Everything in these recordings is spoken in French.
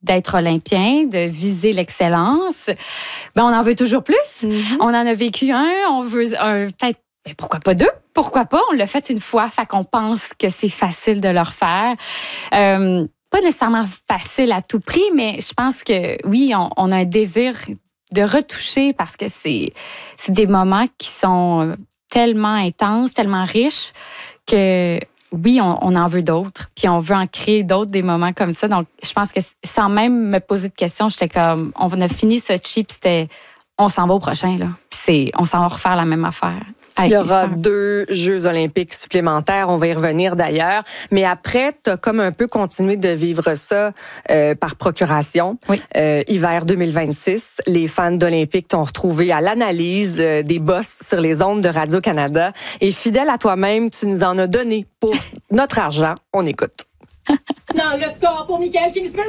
d'être olympien, de viser l'excellence, ben on en veut toujours plus. Mm-hmm. On en a vécu un, on veut peut-être, ben pourquoi pas deux? Pourquoi pas? On l'a fait une fois, fait qu'on pense que c'est facile de le refaire. Pas nécessairement facile à tout prix, mais je pense que oui, on a un désir de retoucher parce que c'est des moments qui sont tellement intenses, tellement riches que oui, on en veut d'autres, puis on veut en créer d'autres, des moments comme ça. Donc, je pense que sans même me poser de questions, j'étais comme, on a fini ce chip, c'était, on s'en va au prochain, là. Puis on s'en va refaire la même affaire. Il y aura 2 Jeux olympiques supplémentaires, on va y revenir d'ailleurs. Mais après, tu as comme un peu continué de vivre ça par procuration. Oui. Hiver 2026, les fans d'Olympique t'ont retrouvé à l'analyse des boss sur les ondes de Radio-Canada. Et fidèle à toi-même, tu nous en as donné pour notre argent. On écoute. Non, le score pour Michael Kingsbury!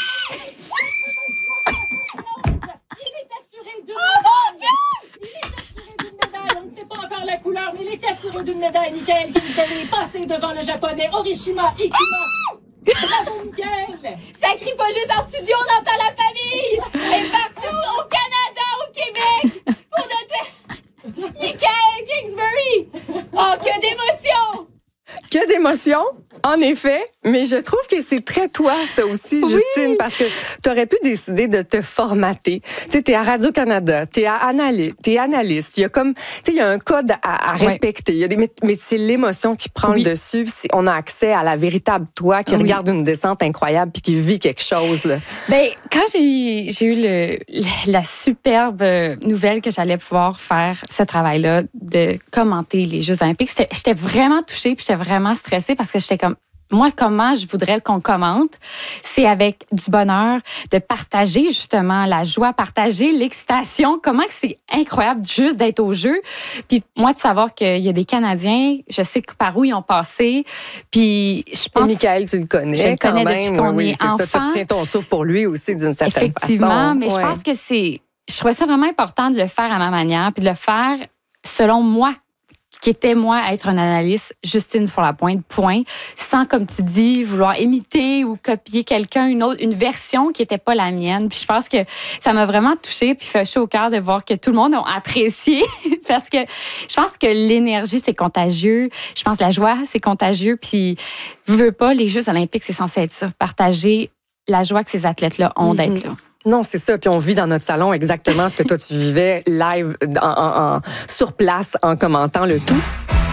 La couleur, mais il est assuré d'une médaille. Michael Kingsbury est passé devant le japonais Orishima Ikuma. Bravo, Michael! Ça crie pas juste en studio, on entend la famille! Et partout, au Canada, au Québec! Pour notre Michael Kingsbury! Oh, que d'émotion! Que d'émotion, en effet, mais je trouve que c'est très toi, ça aussi, Justine, oui. parce que tu aurais pu décider de te formater. Tu sais, t'es à Radio-Canada, t'es analyste, il y a comme, tu sais, il y a un code à respecter. Il y a mais c'est l'émotion qui prend le dessus, on a accès à la véritable toi qui regarde une descente incroyable puis qui vit quelque chose, là. Ben, quand j'ai eu la superbe nouvelle que j'allais pouvoir faire ce travail-là, de commenter les Jeux olympiques, j'étais vraiment touchée puis j'étais vraiment stressée parce que j'étais comme, moi, comment je voudrais qu'on commente, c'est avec du bonheur, de partager justement la joie, partager l'excitation, comment que c'est incroyable juste d'être au jeu. Puis moi, de savoir qu'il y a des Canadiens, je sais par où ils ont passé, puis je pense... Et Michael, tu le connais, je le connais quand depuis même. qu'on oui, est c'est enfant. Ça, tu retiens ton souffle pour lui aussi, d'une certaine Effectivement, façon. mais je pense que je trouvais ça vraiment important de le faire à ma manière, puis de le faire selon moi, qui était, moi, être une analyste, Justine Fourlapointe, point. Sans, comme tu dis, vouloir imiter ou copier quelqu'un, une version qui n'était pas la mienne. Puis je pense que ça m'a vraiment touchée puis fait chaud au cœur de voir que tout le monde a apprécié. Parce que je pense que l'énergie, c'est contagieux. Je pense que la joie, c'est contagieux. Puis, veux pas, les Jeux olympiques, c'est censé être ça. Partager la joie que ces athlètes-là ont d'être là. Non, c'est ça. Puis on vit dans notre salon exactement ce que toi, tu vivais live, sur place, en commentant le tout.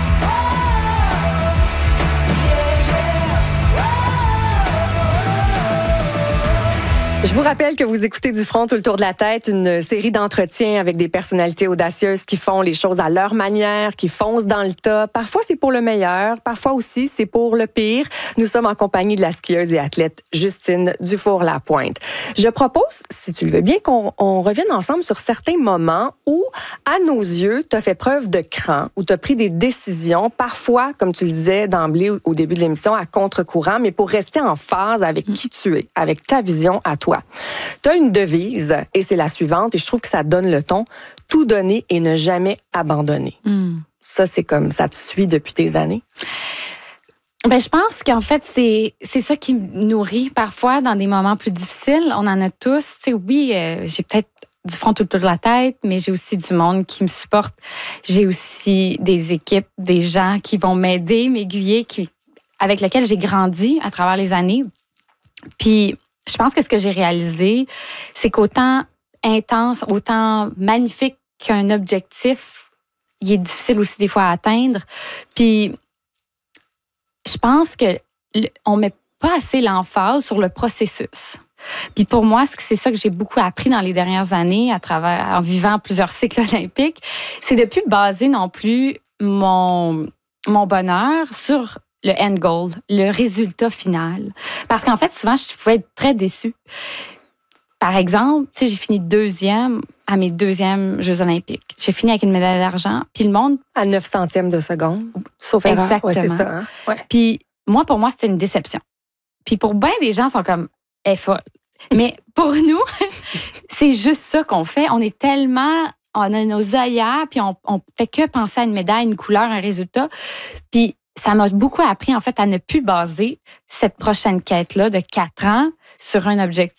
Je vous rappelle que vous écoutez Du front tout le tour de la tête, une série d'entretiens avec des personnalités audacieuses qui font les choses à leur manière, qui foncent dans le tas. Parfois, c'est pour le meilleur. Parfois aussi, c'est pour le pire. Nous sommes en compagnie de la skieuse et athlète Justine Dufour-Lapointe. Je propose, si tu le veux bien, qu'on revienne ensemble sur certains moments où, à nos yeux, tu as fait preuve de cran, où tu as pris des décisions, parfois, comme tu le disais d'emblée au début de l'émission, à contre-courant, mais pour rester en phase avec qui tu es, avec ta vision à toi. Tu as une devise, et c'est la suivante, et je trouve que ça donne le ton, tout donner et ne jamais abandonner. Ça, c'est comme ça te suit depuis des années? Ben, je pense qu'en fait, c'est ça qui me nourrit parfois dans des moments plus difficiles. On en a tous. Tu sais, oui, j'ai peut-être du front tout le tour de la tête, mais j'ai aussi du monde qui me supporte. J'ai aussi des équipes, des gens qui vont m'aider, m'aiguiller, avec lesquels j'ai grandi à travers les années. Puis, je pense que ce que j'ai réalisé, c'est qu'autant intense, autant magnifique qu'un objectif, il est difficile aussi des fois à atteindre. Puis, je pense que on met pas assez l'emphase sur le processus. Puis pour moi, c'est ça que j'ai beaucoup appris dans les dernières années en vivant plusieurs cycles olympiques, c'est de plus baser non plus mon bonheur sur le end goal, le résultat final. Parce qu'en fait, souvent, je pouvais être très déçue. Par exemple, tu sais, j'ai fini deuxième à mes deuxièmes Jeux olympiques. J'ai fini avec une médaille d'argent, puis le monde... À 9 centièmes de seconde, sauf erreur. Exactement. Ouais, c'est ça. Hein? Ouais. Puis pour moi, c'était une déception. Puis pour bien des gens, sont comme, elle est folle. Mais pour nous, c'est juste ça qu'on fait. On est tellement... On a nos œillères, puis on fait que penser à une médaille, une couleur, un résultat. Puis ça m'a beaucoup appris, en fait, à ne plus baser cette prochaine quête-là de 4 ans sur un objectif